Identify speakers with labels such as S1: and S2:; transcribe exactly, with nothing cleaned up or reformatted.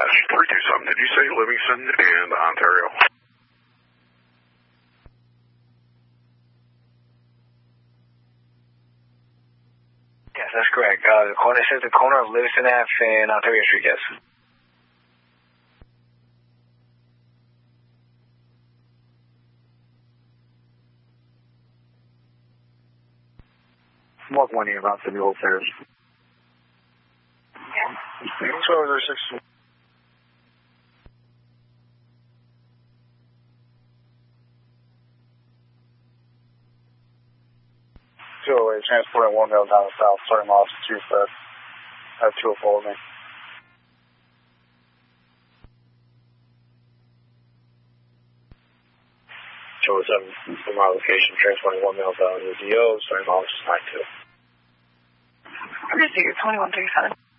S1: Dispatch three two seven, did you say Livingston and Ontario?
S2: Yes, that's correct. Uh, the corner says the corner of Livingston Avenue and Ontario Street, yes.
S3: Mark one here about the new affairs.
S2: twelve oh six.
S3: two oh eight, transporting one male down the south, starting off two first. I have two oh four with me. two oh seven, from my location, transporting one male down to the D O, starting off nine two.
S4: I'm going to see you, twenty-one thirty-seven.